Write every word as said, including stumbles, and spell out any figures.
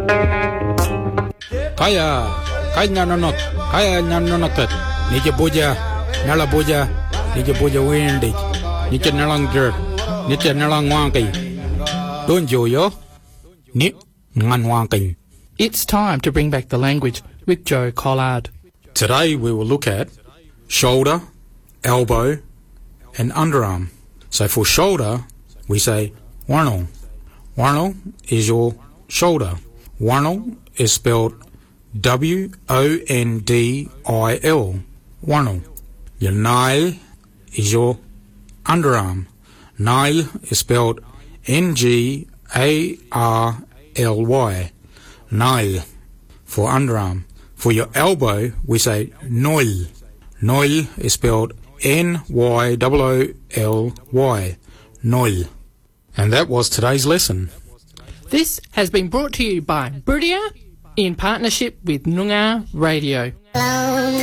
Kaya, kaya nanot, kaya nanonotat. Nije boja, nala boja, nije boja windig, nije nalang dirt, nije nalang wangki. Don't you yo? Ni ngan wangki. It's time to bring back the language with Joe Collard. Today we will look at shoulder, elbow, and underarm. So for shoulder, we say warnal. Warnal is your shoulder. Warnal is spelled W O N D I L. Warnal. Your nail is your underarm. Nail is spelled N G A R L Y. Nail for underarm. For your elbow, we say noil. Noil is spelled N Y O O L Y. Noil. And that was today's lesson. This has been brought to you by Boodia in partnership with Noongar Radio.